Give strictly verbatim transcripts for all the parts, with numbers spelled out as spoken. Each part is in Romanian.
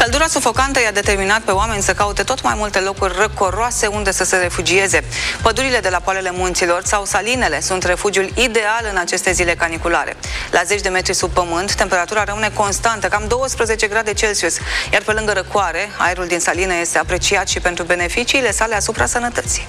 Căldura sufocantă i-a determinat pe oameni să caute tot mai multe locuri răcoroase unde să se refugieze. Pădurile de la poalele munților sau salinele sunt refugiul ideal în aceste zile caniculare. La zeci de metri sub pământ, temperatura rămâne constantă, cam douăsprezece grade Celsius, iar pe lângă răcoare, aerul din salină este apreciat și pentru beneficiile sale asupra sănătății.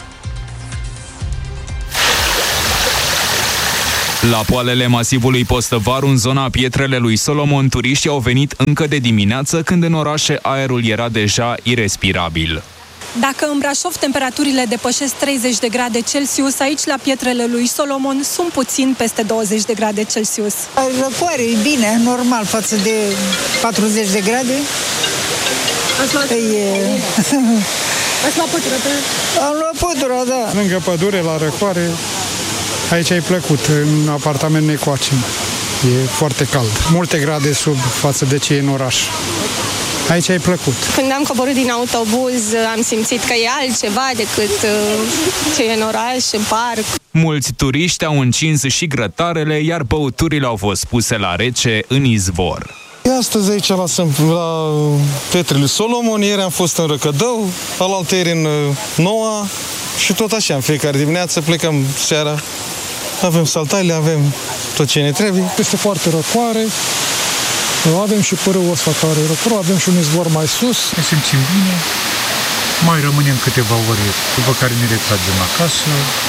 La poalele masivului Postăvaru, în zona Pietrele lui Solomon, turiștii au venit încă de dimineață, când în orașe aerul era deja irespirabil. Dacă în Brașov temperaturile depășesc treizeci de grade Celsius, aici la Pietrele lui Solomon sunt puțin peste douăzeci de grade Celsius. Răcoare e bine, normal, față de patruzeci de grade. Ați luat, e... Ați luat pădura, da? Am luat pădura, da. Lângă pădure, la răcoare, aici ai plăcut, în apartament necoace. E foarte cald. Multe grade sub față de ce e în oraș. Aici ai plăcut. Când am coborât din autobuz, am simțit că e altceva decât ce e în oraș, în parc. Mulți turiști au încins și grătarele, iar băuturile au fost puse la rece în izvor. Astăzi aici la, la Pietrele Solomon, ieri am fost în Răcădău, alaltă ieri în Noua și tot așa, în fiecare dimineață plecăm seara. Avem saltaile, avem tot ce ne trebuie. Este foarte răcoare, avem și pârâul ăsta care e răcoare, avem și un izvor mai sus. Ne simțim bine, mai rămânem câteva ore, după care ne retragem acasă.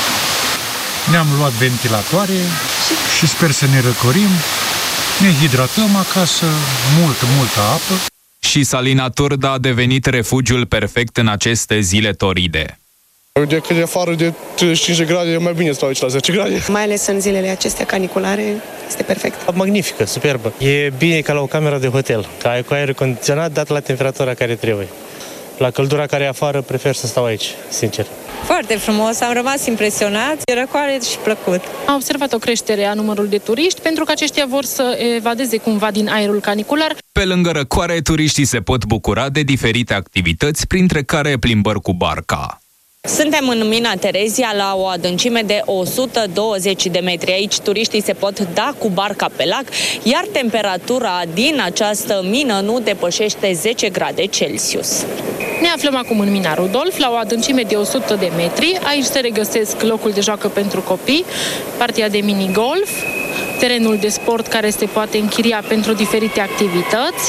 Ne-am luat ventilatoare și sper să ne răcorim. Ne hidratăm acasă, multă, multă apă. Și salina Turda a devenit refugiul perfect în aceste zile toride. De că de afară de treizeci și cinci de grade, e mai bine să stau aici la zece grade. Mai ales în zilele acestea caniculare, este perfect. Magnifică, superbă. E bine ca la o cameră de hotel, că ai cu aer condiționat dat la temperatura care trebuie. La căldura care e afară, prefer să stau aici, sincer. Foarte frumos, am rămas impresionat, e răcoare și plăcut. Am observat o creștere a numărului de turiști, pentru că aceștia vor să evadeze cumva din aerul canicular. Pe lângă răcoare, turiștii se pot bucura de diferite activități, printre care plimbări cu barca. Suntem în Mina Terezia, la o adâncime de o sută douăzeci de metri. Aici turiștii se pot da cu barca pe lac, iar temperatura din această mină nu depășește zece grade Celsius. Ne aflăm acum în Mina Rudolf, la o adâncime de o sută de metri. Aici se regăsesc locul de joacă pentru copii, partea de minigolf, terenul de sport care se poate închiria pentru diferite activități,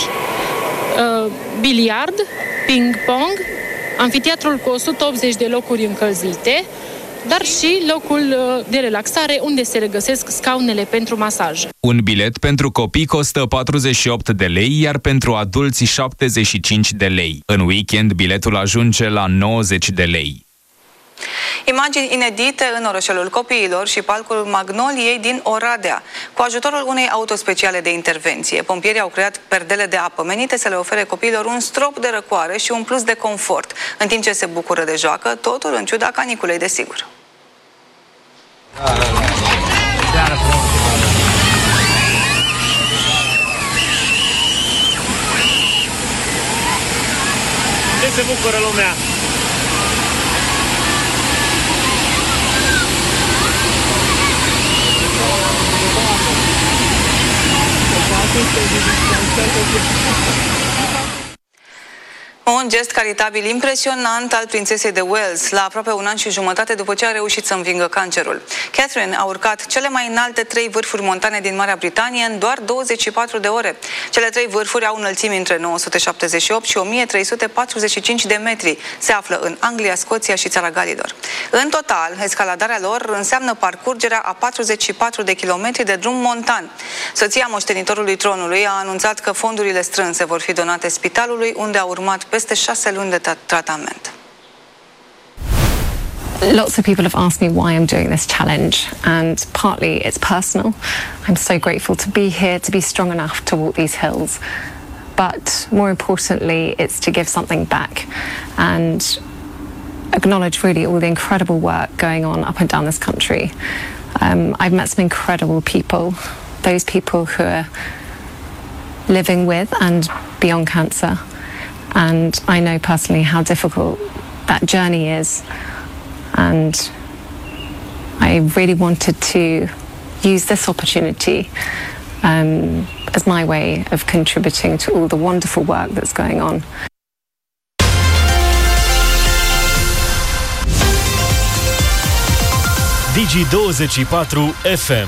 uh, biliard, ping-pong, amfiteatrul cu o sută optzeci de locuri încălzite, dar și locul de relaxare unde se regăsesc scaunele pentru masaj. Un bilet pentru copii costă patruzeci și opt de lei, iar pentru adulți șaptezeci și cinci de lei. În weekend, biletul ajunge la nouăzeci de lei. Imagini inedite în orășelul copiilor și parcul Magnoliei din Oradea. Cu ajutorul unei autospeciale de intervenție, pompierii au creat perdele de apă menite să le ofere copiilor un strop de răcoare și un plus de confort, în timp ce se bucură de joacă, totul în ciuda caniculei, desigur. Ce se bucură lumea? Un gest caritabil impresionant al prințesei de Wales, la aproape un an și jumătate după ce a reușit să învingă cancerul. Catherine a urcat cele mai înalte trei vârfuri montane din Marea Britanie în doar douăzeci și patru de ore. Cele trei vârfuri au înălțimi între nouă sute șaptezeci și opt și o mie trei sute patruzeci și cinci de metri. Se află în Anglia, Scoția și Țara Galilor. În total, escaladarea lor înseamnă parcurgerea a patruzeci și patru de kilometri de drum montan. Soția moștenitorului tronului a anunțat că fondurile strânse vor fi donate spitalului, unde a urmat peste șase luni de tratament. Lots of people have asked me why I'm doing this challenge, and partly it's personal. I'm so grateful to be here, to be strong enough to walk these hills. But more importantly, it's to give something back and acknowledge really all the incredible work going on up and down this country. Um, I've met some incredible people, those people who are living with and beyond cancer. And I know personally how difficult that journey is. And I really wanted to use this opportunity um, as my way of contributing to all the wonderful work that's going on. Digi douăzeci și patru F M.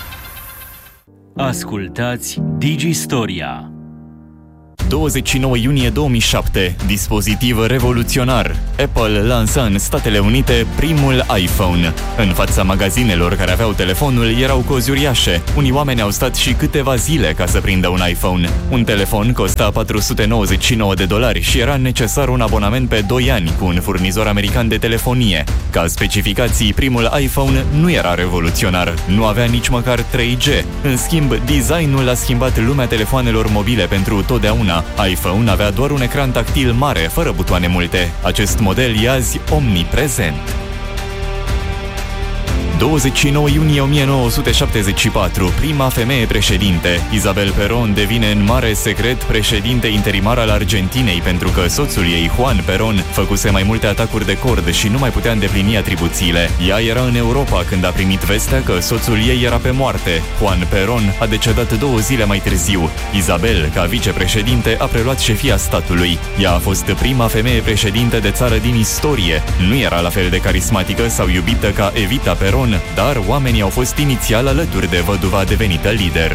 Ascultați Digi Storia. douăzeci și nouă iunie două mii șapte, dispozitiv revoluționar. Apple lansa în Statele Unite primul iPhone. În fața magazinelor care aveau telefonul erau cozi uriașe. Unii oameni au stat și câteva zile ca să prindă un iPhone. Un telefon costa patru sute nouăzeci și nouă de dolari și era necesar un abonament pe doi ani cu un furnizor american de telefonie. Ca specificații, primul iPhone nu era revoluționar, nu avea nici măcar trei G. În schimb, designul a schimbat lumea telefoanelor mobile pentru totdeauna. iPhone avea doar un ecran tactil mare, fără butoane multe. Acest model e azi omniprezent. douăzeci și nouă iunie o mie nouă sute șaptezeci și patru, prima femeie președinte. Isabel Perón devine în mare secret președinte interimar al Argentinei pentru că soțul ei, Juan Perón, făcuse mai multe atacuri de cord și nu mai putea îndeplini atribuțiile. Ea era în Europa când a primit vestea că soțul ei era pe moarte. Juan Perón a decedat două zile mai târziu. Isabel, ca vicepreședinte, a preluat șefia statului. Ea a fost prima femeie președinte de țară din istorie. Nu era la fel de carismatică sau iubită ca Evita Perón, dar oamenii au fost inițial alături de văduva devenită lider.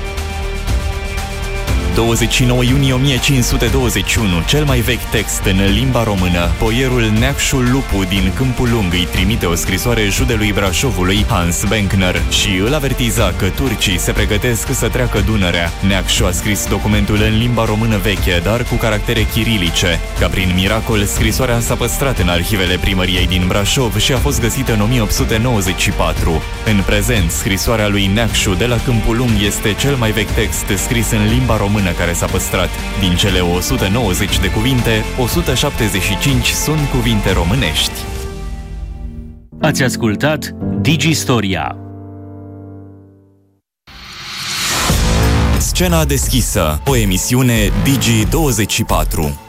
douăzeci și nouă iunie o mie cinci sute douăzeci și unu, cel mai vechi text în limba română. Poierul Neacșul Lupu din Câmpul Lung îi trimite o scrisoare judelui Brașovului, Hans Benkner, și îl avertiza că turcii se pregătesc să treacă Dunărea. Neacșu a scris documentul în limba română veche, dar cu caractere chirilice. Ca prin miracol, scrisoarea s-a păstrat în arhivele primăriei din Brașov și a fost găsită în o mie opt sute nouăzeci și patru. În prezent, scrisoarea lui Neacșu de la Câmpul Lung este cel mai vechi text scris în limba română care s-a păstrat. Din cele o sută nouăzeci de cuvinte, o sută șaptezeci și cinci sunt cuvinte românești. Ați ascultat Digi Storia. Scena deschisă, o emisiune Digi douăzeci și patru.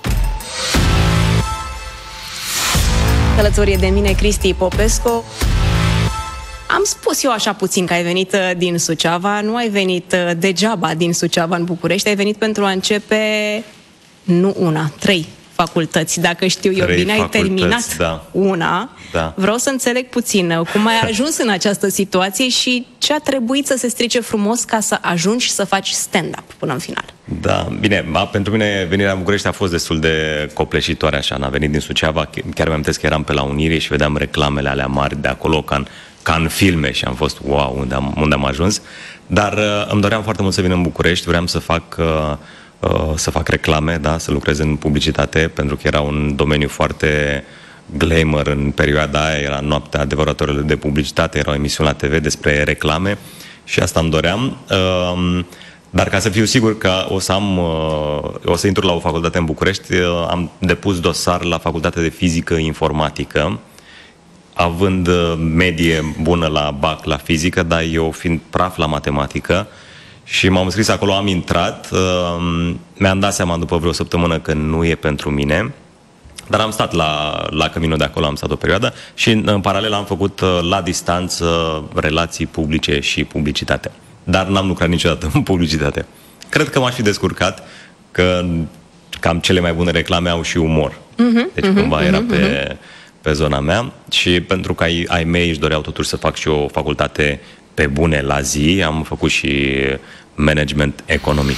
Alături de mine Cristi Popescu. Am spus eu așa puțin că ai venit din Suceava, nu ai venit degeaba din Suceava în București, ai venit pentru a începe, nu una, trei facultăți, dacă știu eu bine, ai terminat da. una. Da. Vreau să înțeleg puțin cum ai ajuns în această situație și ce a trebuit să se strice frumos ca să ajungi să faci stand-up până în final. Da, bine, a, pentru mine venirea în București a fost destul de copleșitoare așa, n-a venit din Suceava, chiar mi-am amintesc că eram pe la Unirii și vedeam reclamele alea mari de acolo, ca în, ca în filme și am fost, wow, unde am, unde am ajuns, dar uh, îmi doream foarte mult să vin în București, vreau să fac... Uh, să fac reclame, da, să lucrez în publicitate, pentru că era un domeniu foarte glamour în perioada aia, era noaptea adevăratorilor de publicitate, era o emisiune la T V despre reclame și asta îmi doream. Dar ca să fiu sigur că o să am, o să intru la o facultate în București, am depus dosar la Facultatea de Fizică Informatică, având medie bună la bac la fizică, dar eu fiind praf la matematică, și m-am înscris acolo, am intrat, uh, mi-am dat seama după vreo săptămână că nu e pentru mine, dar am stat la, la căminul de acolo, am stat o perioadă și în, în paralel am făcut uh, la distanță relații publice și publicitate. Dar n-am lucrat niciodată în publicitate. Cred că m-aș fi descurcat, că cam cele mai bune reclame au și umor. Uh-huh, deci uh-huh, cumva era uh-huh, pe, pe zona mea și pentru că ai, ai mei își doreau totuși să fac și o facultate pe bune la zi, am făcut și management economic.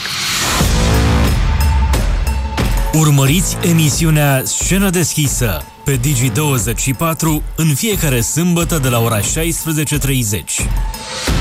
Urmăriți emisiunea Scenă deschisă pe Digi douăzeci și patru în fiecare sâmbătă de la ora șaisprezece și treizeci.